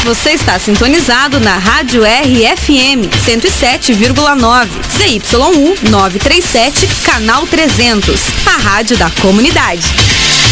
Você está sintonizado na Rádio RFM 107,9, CYU 937, canal 300, a rádio da comunidade.